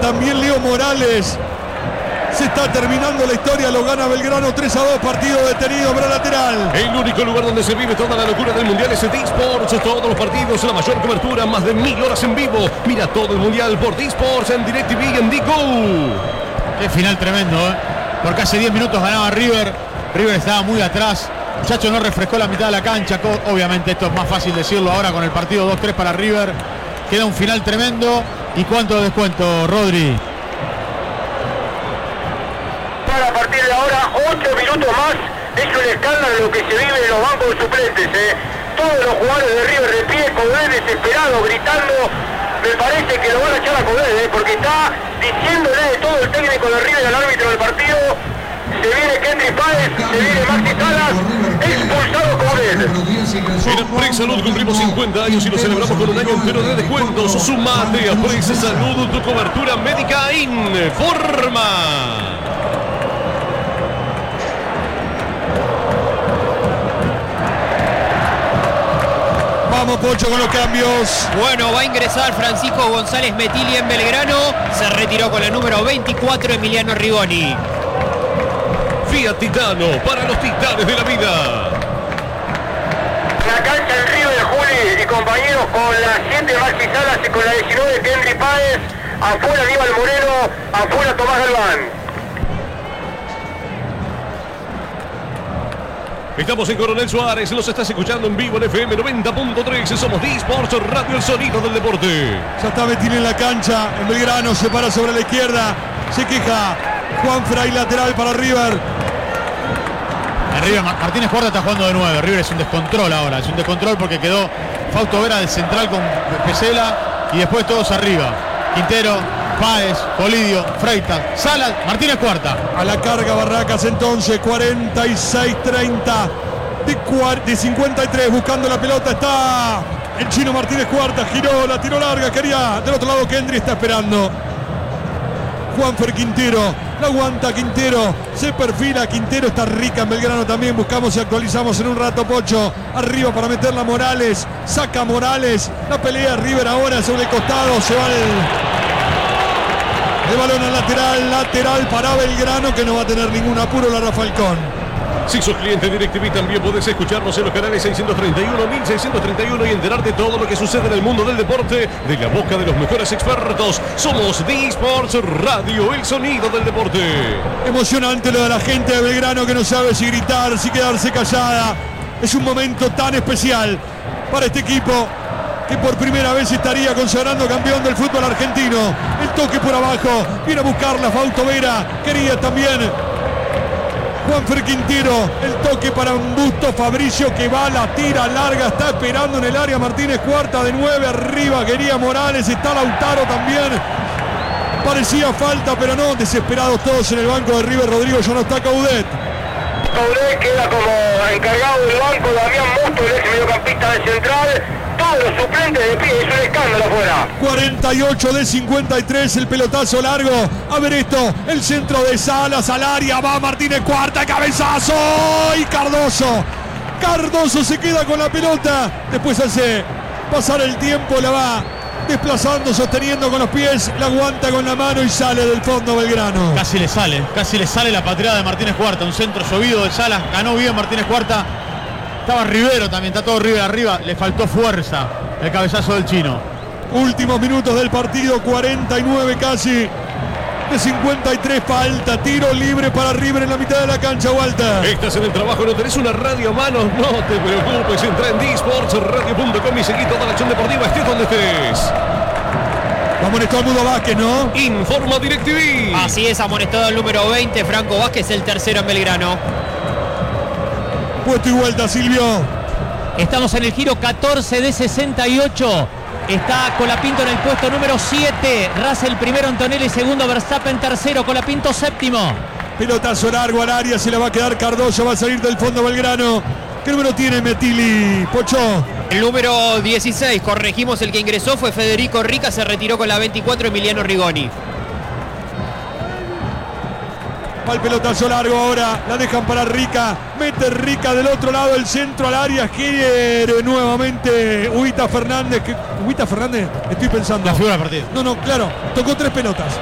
también Leo Morales. Se está terminando la historia, lo gana Belgrano 3-2, partido detenido para lateral. El único lugar donde se vive toda la locura del mundial es D-Sports. Todos los partidos, la mayor cobertura, más de 1000 horas en vivo. Mira todo el mundial por D-Sports en DirecTV y en D-Go. Qué final tremendo, porque hace 10 minutos ganaba River. River estaba muy atrás. Muchacho no refrescó la mitad de la cancha. Obviamente esto es más fácil decirlo ahora con el partido 2-3 para River. Queda un final tremendo. ¿Y cuánto descuento, Rodri? A partir de ahora, 8 minutos más. Es un escándalo lo que se vive en los bancos de suplentes. Todos los jugadores de River de pie, Coudet desesperado, gritando. Me parece que lo van a echar a Coudet, porque está diciéndole de todo el técnico de River al árbitro del partido. Se viene Kendry Páez, se viene Maxi Salas, expulsado Coudet. En Presa Salud cumplimos 50 años y lo celebramos con un año entero de descuentos. Sumate a Presa Salud, tu cobertura médica Informa. Vamos, Pocho, con los cambios. Bueno, va a ingresar Francisco González Metilli en Belgrano. Se retiró con la número 24 Emiliano Rigoni. Fiat Titano, para los titanes de la vida. La cancha del River, Juli y compañeros, con la 7 Maxi Salas y con la 19 Kendry Páez. Afuera Aníbal Moreno, afuera Tomás Galván. Estamos en Coronel Suárez, los estás escuchando en vivo en FM 90.3. Somos D-Sports Radio, el sonido del deporte. Ya está Metilli en la cancha, en Belgrano, se para sobre la izquierda. Se queja Juan Fray, lateral para River. River, Martínez Cuarta está jugando de 9. River es un descontrol ahora, es un descontrol porque quedó Fausto Vera de central con Pesela y después todos arriba. Quintero, Páez, Colidio, Freitas, Salas, Martínez Cuarta. A la carga Barracas entonces, 46-30 de 53, buscando la pelota está el chino Martínez Cuarta, giró, la tiró larga, quería del otro lado Kendry, está esperando. Juanfer Quintero, la aguanta Quintero, se perfila Quintero, está rica en Belgrano también, buscamos y actualizamos en un rato, Pocho, arriba para meterla Morales, saca Morales, la pelea River ahora sobre el costado, se va el balón al lateral para Belgrano, que no va a tener ningún apuro la Falcón. Si sos cliente de DirecTV también podés escucharnos en los canales 631, 1631 y enterarte de todo lo que sucede en el mundo del deporte de la boca de los mejores expertos. Somos D-Sports Radio, el sonido del deporte. Emocionante lo de la gente de Belgrano que no sabe si gritar, si quedarse callada. Es un momento tan especial para este equipo que por primera vez estaría consagrando campeón del fútbol argentino. El toque por abajo, viene a buscarla Fausto Vera, quería también Juanfer Quintero, el toque para un Busto Fabricio que va, la tira larga, está esperando en el área Martínez Cuarta de 9, arriba quería Morales, está Lautaro también, parecía falta pero no, desesperados todos en el banco de River. Rodrigo, ya no está Coudet. Coudet queda como encargado del banco, Damián Musto, el ex mediocampista de Central. Todos los suplentes de pie, es un escándalo afuera. 48 de 53, el pelotazo largo. A ver esto, el centro de Salas al área, va Martínez Cuarta, cabezazo y Cardoso. Cardoso se queda con la pelota, después hace pasar el tiempo, la va desplazando, sosteniendo con los pies, la aguanta con la mano y sale del fondo Belgrano. Casi le sale la patriada de Martínez Cuarta, un centro llovido de Salas, ganó bien Martínez Cuarta. Estaba Rivero también, está todo River arriba, le faltó fuerza el cabezazo del chino. Últimos minutos del partido, 49 casi de 53, falta, tiro libre para River en la mitad de la cancha, Walter. Estás en el trabajo, no tenés una radio a mano, no te preocupes, entra en dsportsradio.com y seguí toda la acción deportiva, estés donde estés. Amonestó al Mudo Vázquez, ¿no? Informa DirecTV. Así es, amonestado el número 20, Franco Vázquez, el tercero en Belgrano. Puesto y vuelta, Silvio. Estamos en el giro 14 de 68. Está Colapinto en el puesto número 7. Russell primero, Antonelli segundo, Verstappen tercero, Colapinto séptimo. Pelotazo largo al área, se la va a quedar Cardoso, va a salir del fondo Belgrano. ¿Qué número tiene Metilli, Pocho? El número 16, corregimos, el que ingresó fue Federico Rica, se retiró con la 24 Emiliano Rigoni. Va el pelotazo largo ahora, la dejan para Rica, mete Rica del otro lado, el centro al área, quiere nuevamente Huita Fernández, estoy pensando. La figura del partido. No, claro, tocó 3 pelotas.